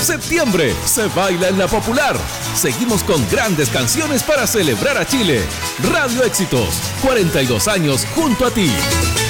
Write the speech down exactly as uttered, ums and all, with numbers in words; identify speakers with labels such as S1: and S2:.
S1: Septiembre se baila en la Popular. Seguimos con grandes canciones para celebrar a Chile. Radio Éxitos, cuarenta y dos años junto a ti.